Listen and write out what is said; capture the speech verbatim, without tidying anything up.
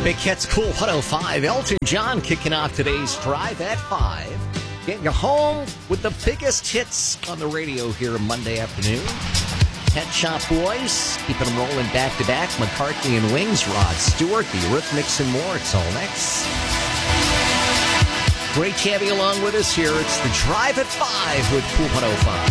Big Cat's Cool one oh five. Elton John kicking off today's Drive at five. Getting you home with the biggest hits on the radio here Monday afternoon. Pet Shop Boys, keeping them rolling back to back. McCartney and Wings, Rod Stewart, the Eurythmics and more. It's all next. Great to have you along with us here. It's the Drive at five with Cool one oh five.